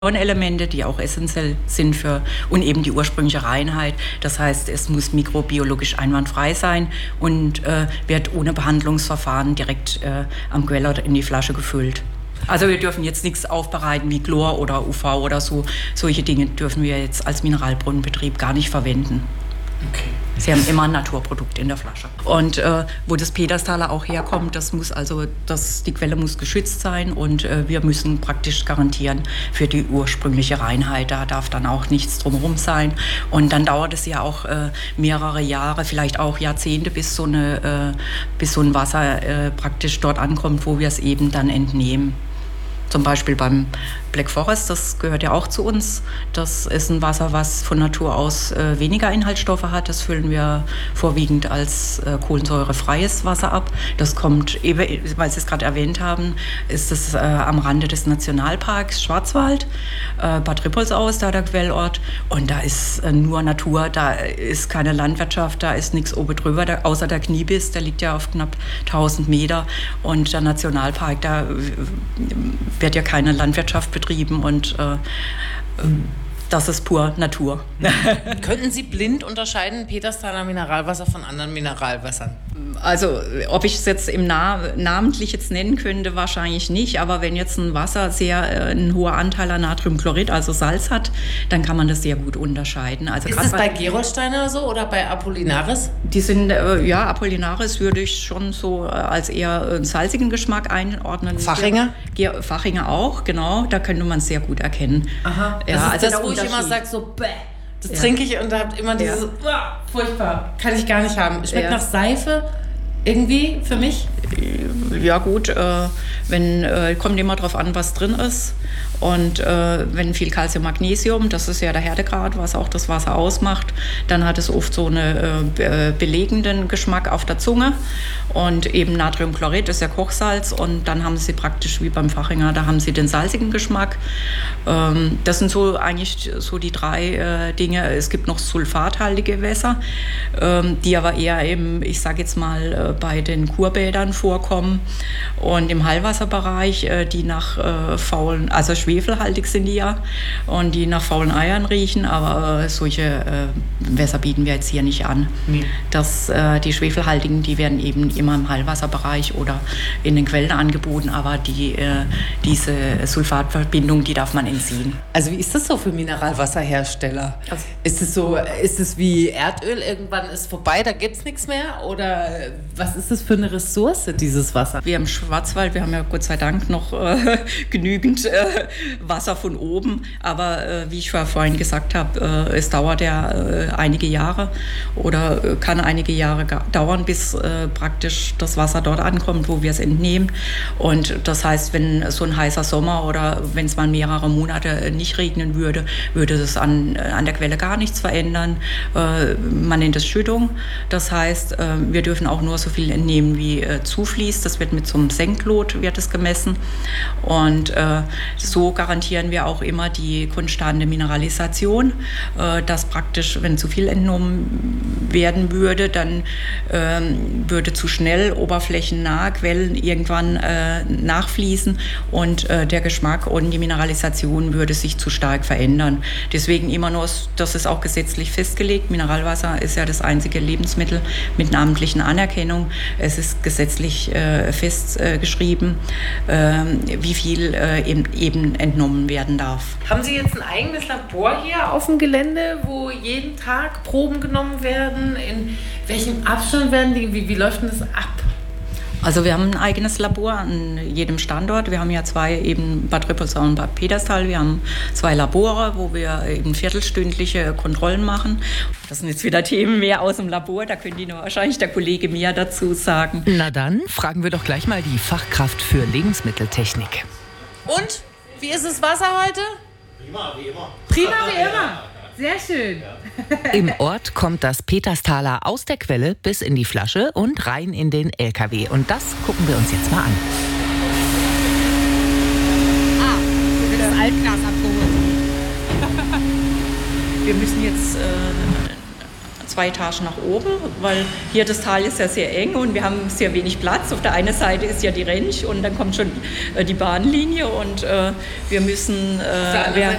Elemente, die auch essentiell sind und eben die ursprüngliche Reinheit. Das heißt, es muss mikrobiologisch einwandfrei sein und wird ohne Behandlungsverfahren direkt am Queller in die Flasche gefüllt. Also wir dürfen jetzt nichts aufbereiten wie Chlor oder UV oder so. Solche Dinge dürfen wir jetzt als Mineralbrunnenbetrieb gar nicht verwenden. Okay. Sie haben immer ein Naturprodukt in der Flasche. Und wo das Peterstaler auch herkommt, die Quelle muss geschützt sein und wir müssen praktisch garantieren für die ursprüngliche Reinheit. Da darf dann auch nichts drumherum sein. Und dann dauert es ja auch mehrere Jahre, vielleicht auch Jahrzehnte, bis so ein Wasser praktisch dort ankommt, wo wir es eben dann entnehmen. Zum Beispiel beim Black Forest, das gehört ja auch zu uns. Das ist ein Wasser, was von Natur aus weniger Inhaltsstoffe hat. Das füllen wir vorwiegend als kohlensäurefreies Wasser ab. Das kommt, weil Sie es gerade erwähnt haben, ist es am Rande des Nationalparks Schwarzwald. Bad Rippoldsau ist da der Quellort. Und da ist nur Natur, da ist keine Landwirtschaft, da ist nichts oben drüber, außer der Kniebiss, der liegt ja auf knapp 1000 Meter. Und der Nationalpark, da wird ja keine Landwirtschaft betrieben und das ist pur Natur. Könnten Sie blind unterscheiden Peterstaler Mineralwasser von anderen Mineralwassern? Also ob ich es jetzt namentlich jetzt nennen könnte, wahrscheinlich nicht. Aber wenn jetzt ein Wasser ein hoher Anteil an Natriumchlorid, also Salz hat, dann kann man das sehr gut unterscheiden. Also ist es bei Gerolsteiner so oder bei Apollinaris? Die sind, Apollinaris würde ich schon so als eher einen salzigen Geschmack einordnen. Fachinger? Fachinger auch, genau. Da könnte man es sehr gut erkennen. Aha. Das ist das, wo ich immer sage, so bäh. Das trinke ich und da habt immer dieses, furchtbar, kann ich gar nicht haben. Schmeckt nach Seife irgendwie für mich? Ja gut, kommt immer drauf an, was drin ist. Und wenn viel Calcium, Magnesium, das ist ja der Härtegrad, was auch das Wasser ausmacht, dann hat es oft so einen belegenden Geschmack auf der Zunge. Und eben Natriumchlorid ist ja Kochsalz und dann haben Sie praktisch wie beim Fachinger, da haben Sie den salzigen Geschmack. Das sind so eigentlich so die drei Dinge. Es gibt noch sulfathaltige Gewässer, die aber eher eben, ich sage jetzt mal, bei den Kurbädern vorkommen und im Heilwasserbereich, die nach also schwefelhaltig sind die ja und die nach faulen Eiern riechen, aber solche Wässer bieten wir jetzt hier nicht an. Nee. Die schwefelhaltigen, die werden eben immer im Heilwasserbereich oder in den Quellen angeboten, aber diese Sulfatverbindung, die darf man entziehen. Also wie ist das so für Mineralwasserhersteller? Also, ist es wie Erdöl, irgendwann ist vorbei, da gibt es nichts mehr? Oder was ist das für eine Ressource, dieses Wasser? Wir im Schwarzwald, wir haben ja Gott sei Dank noch genügend Wasser von oben, aber wie ich vorhin gesagt habe, es dauert ja einige Jahre oder kann einige Jahre dauern, bis praktisch das Wasser dort ankommt, wo wir es entnehmen. Und das heißt, wenn so ein heißer Sommer oder wenn es mal mehrere Monate nicht regnen würde, würde das an der Quelle gar nichts verändern. Man nennt es Schüttung. Das heißt, wir dürfen auch nur so viel entnehmen, wie zufließt. Das wird mit so einem Senklot wird es gemessen. Und so garantieren wir auch immer die konstante Mineralisation, dass praktisch, wenn zu viel entnommen werden würde, dann würde zu schnell oberflächennahe Quellen irgendwann nachfließen und der Geschmack und die Mineralisation würde sich zu stark verändern. Deswegen immer nur, das ist auch gesetzlich festgelegt, Mineralwasser ist ja das einzige Lebensmittel mit namentlichen Anerkennung. Es ist gesetzlich festgeschrieben, wie viel eben entnommen werden darf. Haben Sie jetzt ein eigenes Labor hier auf dem Gelände, wo jeden Tag Proben genommen werden? In welchem Abstand werden die? Wie läuft denn das ab? Also wir haben ein eigenes Labor an jedem Standort. Wir haben ja zwei, eben Bad Rippoldsau und Bad Peterstal. Wir haben zwei Labore, wo wir eben viertelstündliche Kontrollen machen. Das sind jetzt wieder Themen mehr aus dem Labor. Da könnte Ihnen wahrscheinlich der Kollege mehr dazu sagen. Na dann fragen wir doch gleich mal die Fachkraft für Lebensmitteltechnik. Und? Wie ist das Wasser heute? Prima, wie immer. Prima, wie immer. Sehr schön. Im Ort kommt das Peterstaler aus der Quelle bis in die Flasche und rein in den LKW. Und das gucken wir uns jetzt mal an. Hier wird das Altglas abgeholt. Wir müssen jetzt 2 Etagen nach oben, weil hier das Tal ist ja sehr eng und wir haben sehr wenig Platz. Auf der einen Seite ist ja die Rentsch und dann kommt schon die Bahnlinie und wir müssen...